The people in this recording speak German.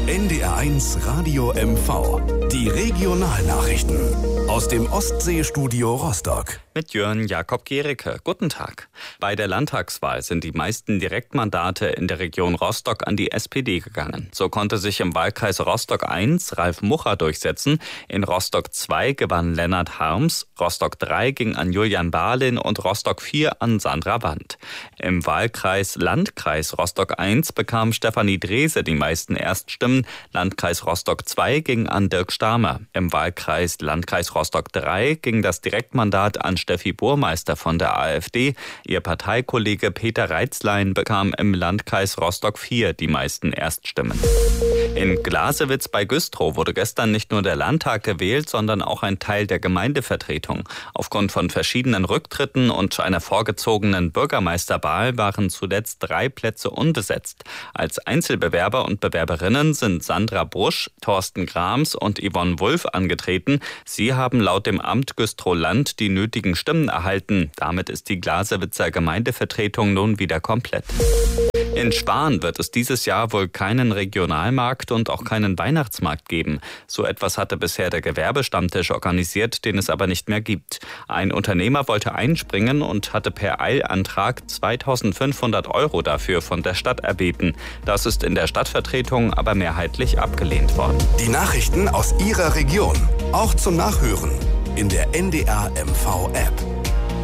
NDR1 Radio MV. Die Regionalnachrichten aus dem Ostseestudio Rostock. Mit Jörn Jakob Gericke. Guten Tag. Bei der Landtagswahl sind die meisten Direktmandate in der Region Rostock an die SPD gegangen. So konnte sich im Wahlkreis Rostock 1 Ralf Mucha durchsetzen. In Rostock 2 gewann Lennart Harms, Rostock 3 ging an Julian Barlin und Rostock 4 an Sandra Wandt. Im Wahlkreis Landkreis Rostock 1 bekam Stefanie Drese die meisten Erststimmen. Landkreis Rostock 2 ging an Dirk Stamer. Im Wahlkreis Landkreis Rostock 3 ging das Direktmandat an Steffi Burmeister von der AfD. Ihr Parteikollege Peter Reitzlein bekam im Landkreis Rostock 4 die meisten Erststimmen. In Glasewitz bei Güstrow wurde gestern nicht nur der Landtag gewählt, sondern auch ein Teil der Gemeindevertretung. Aufgrund von verschiedenen Rücktritten und einer vorgezogenen Bürgermeisterwahl waren zuletzt 3 Plätze unbesetzt. Als Einzelbewerber und Bewerberinnen sind Sandra Brusch, Thorsten Grams und Yvonne Wulff angetreten. Sie haben laut dem Amt Güstrow-Land die nötigen Stimmen erhalten. Damit ist die Glasewitzer Gemeindevertretung nun wieder komplett. In Spahn wird es dieses Jahr wohl keinen Regionalmarkt und auch keinen Weihnachtsmarkt geben. So etwas hatte bisher der Gewerbestammtisch organisiert, den es aber nicht mehr gibt. Ein Unternehmer wollte einspringen und hatte per Eilantrag 2.500 € dafür von der Stadt erbeten. Das ist in der Stadtvertretung aber mehrheitlich abgelehnt worden. Die Nachrichten aus Ihrer Region, auch zum Nachhören in der NDR MV App.